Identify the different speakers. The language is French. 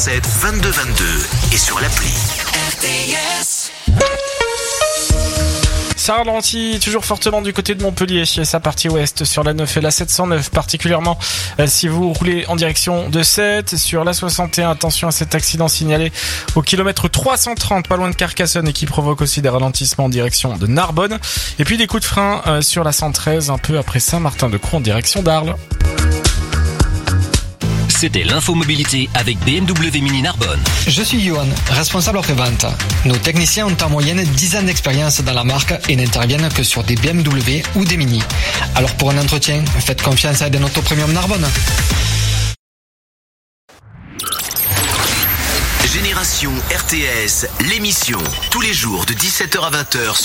Speaker 1: 7 22 22 et sur l'appli.
Speaker 2: RTS.
Speaker 3: Ça ralentit toujours fortement du côté de Montpellier, sa partie ouest sur la 9 et la 709, particulièrement si vous roulez en direction de 7. Sur la 61, attention à cet accident signalé au kilomètre 330, pas loin de Carcassonne, et qui provoque aussi des ralentissements en direction de Narbonne. Et puis des coups de frein sur la 113, un peu après Saint-Martin-de-Crau en direction d'Arles.
Speaker 1: C'était l'infomobilité avec BMW Mini Narbonne.
Speaker 4: Je suis Johan, responsable après-vente. Nos techniciens ont en moyenne 10 ans d'expérience dans la marque et n'interviennent que sur des BMW ou des Mini. Alors pour un entretien, faites confiance à Edenauto Premium Narbonne.
Speaker 1: Génération RTS, l'émission, tous les jours de 17h à 20h.